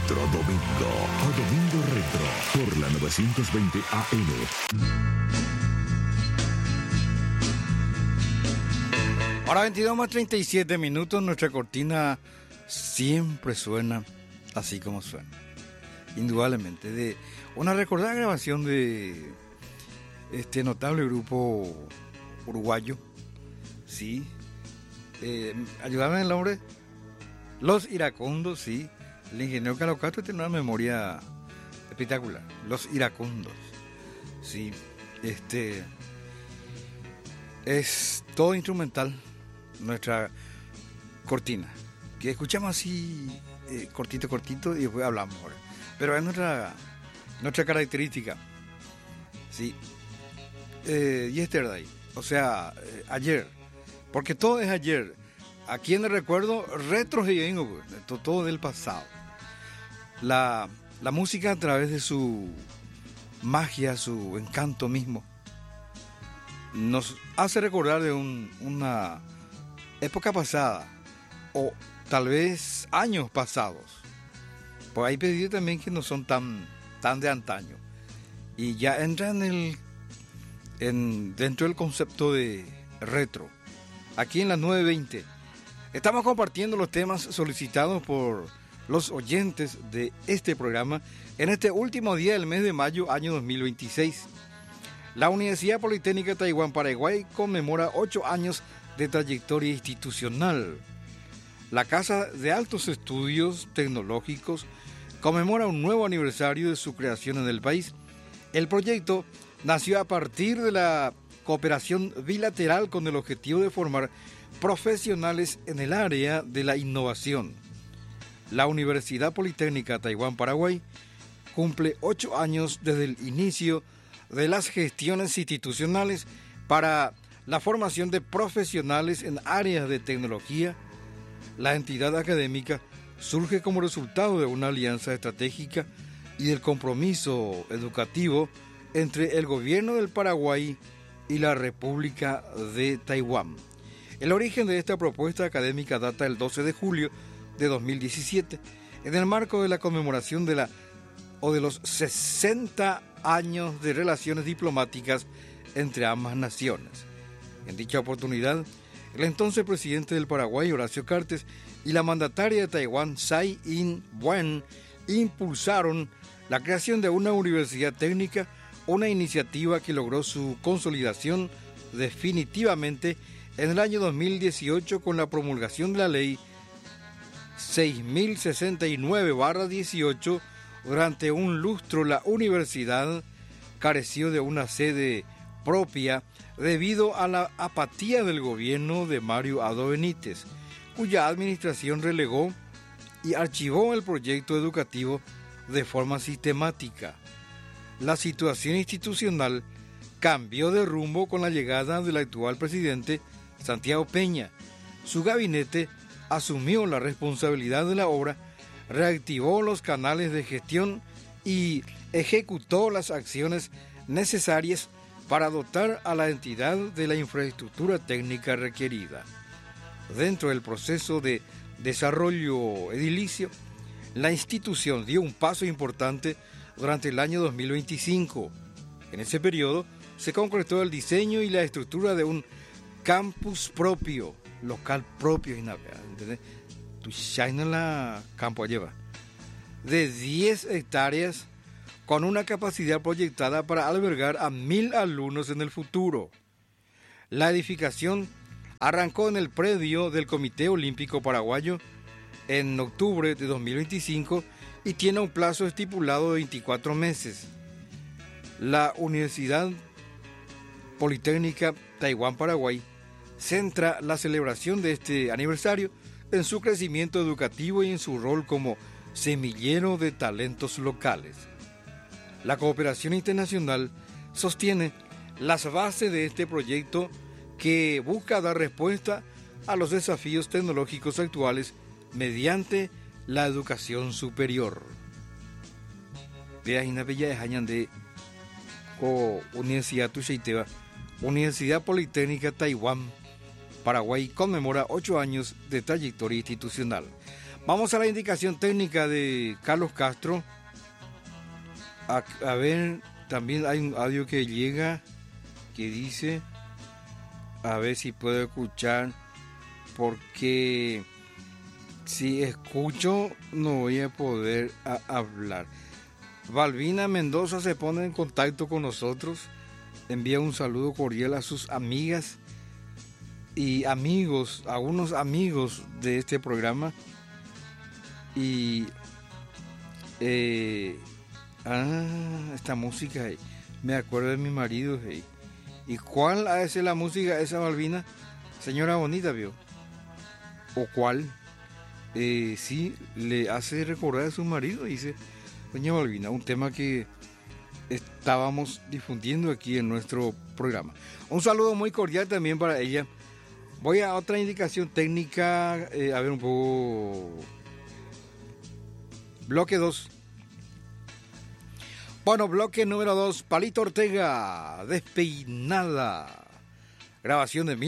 Retro Domingo o Domingo Retro por la 920 AM. Ahora 22 más 37 minutos, nuestra cortina siempre suena así como suena. Indudablemente, de una recordada grabación de este notable grupo uruguayo, sí. Ayúdame el nombre. Los Iracundos, sí. El ingeniero Carlos Castro tiene una memoria espectacular. Los Iracundos, sí. Es todo instrumental nuestra cortina, que escuchamos así cortito y después hablamos ahora. Pero es nuestra característica, sí. Yesterday, o sea, ayer, porque todo es ayer. Aquí en el recuerdo retro todo del pasado. La música, a través de su magia, su encanto mismo, nos hace recordar de una época pasada, o tal vez años pasados. Pues hay pedidos también que no son tan de antaño, y ya entran dentro del concepto de retro. Aquí en las 9:20 estamos compartiendo los temas solicitados por los oyentes de este programa en este último día del mes de mayo, año 2026. La Universidad Politécnica Taiwán Paraguay conmemora 8 años de trayectoria institucional. La Casa de Altos Estudios Tecnológicos conmemora un nuevo aniversario de su creación en el país. El proyecto nació a partir de la cooperación bilateral con el objetivo de formar profesionales en el área de la innovación. La Universidad Politécnica Taiwán Paraguay cumple 8 años desde el inicio de las gestiones institucionales para la formación de profesionales en áreas de tecnología. La entidad académica surge como resultado de una alianza estratégica y del compromiso educativo entre el gobierno del Paraguay y la República de Taiwán. El origen de esta propuesta académica data del 12 de julio de 2017, en el marco de la conmemoración de los 60 años de relaciones diplomáticas entre ambas naciones. En dicha oportunidad, el entonces presidente del Paraguay, Horacio Cartes, y la mandataria de Taiwán, Tsai Ing-wen, impulsaron la creación de una universidad técnica, una iniciativa que logró su consolidación definitivamente en el año 2018 con la promulgación de la ley 6069/18. Durante un lustro, la universidad careció de una sede propia debido a la apatía del gobierno de Mario Abdo Benítez, cuya administración relegó y archivó el proyecto educativo de forma sistemática. La situación institucional cambió de rumbo con la llegada del actual presidente Santiago Peña. Su gabinete asumió la responsabilidad de la obra, reactivó los canales de gestión y ejecutó las acciones necesarias para dotar a la entidad de la infraestructura técnica requerida. Dentro del proceso de desarrollo edilicio, la institución dio un paso importante durante el año 2025. En ese periodo se concretó el diseño y la estructura de un campus propio, local propio, ¿entendés? Tu China la campo lleva, de 10 hectáreas con una capacidad proyectada para albergar a 1.000 alumnos en el futuro. La edificación arrancó en el predio del Comité Olímpico Paraguayo en octubre de 2025 y tiene un plazo estipulado de 24 meses. La Universidad Politécnica Taiwán Paraguay centra la celebración de este aniversario en su crecimiento educativo y en su rol como semillero de talentos locales. La cooperación internacional sostiene las bases de este proyecto que busca dar respuesta a los desafíos tecnológicos actuales mediante la educación superior. Universidad Politécnica Taiwán Paraguay conmemora 8 años de trayectoria institucional. Vamos a la indicación técnica de Carlos Castro. A ver, también hay un audio que llega que dice, a ver si puedo escuchar, porque si escucho no voy a poder hablar. Balbina Mendoza se pone en contacto con nosotros, envía un saludo cordial a sus amigas y amigos, a unos amigos de este programa. Y esta música, me acuerdo de mi marido. ¿Y cuál es la música esa, Balbina? Señora bonita, ¿vio? ¿O cuál? Sí, le hace recordar a su marido, dice doña Balbina, un tema que estábamos difundiendo aquí en nuestro programa. Un saludo muy cordial también para ella. Voy a otra indicación técnica, a ver un poco. Bloque 2. Bueno, bloque número 2, Palito Ortega, Despeinada. Grabación de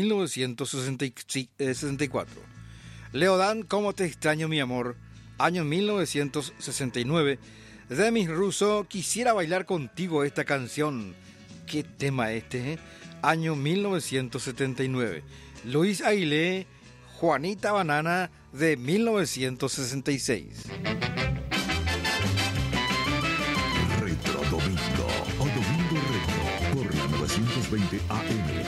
1964. Leodán, ¿cómo te extraño, mi amor? Año 1969. Demis Russo, Quisiera bailar contigo esta canción. ¿Qué tema este, Año 1979. Luis Aguilé, Juanita Banana, de 1966. Retro Domingo o Domingo Retro por la 920 AM.